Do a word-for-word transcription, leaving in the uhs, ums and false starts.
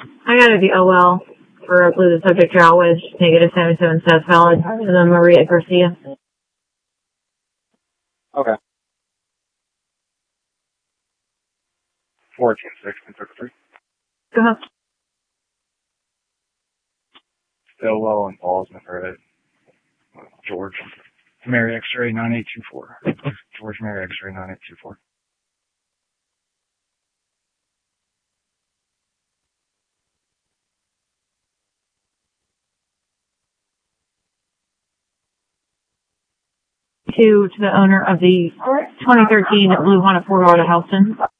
I got the O L for the subject trial was negative seventy-seven, so that's valid. And then Maria Garcia. Okay. fourteen, sixteen, thirty-three. Go ahead. Stillwell and Ballsman are at George. Mary X-ray nine eight two four. George Mary X-ray nine eight two four. To, to the owner of the twenty thirteen Blue Honda Ford Auto Houston.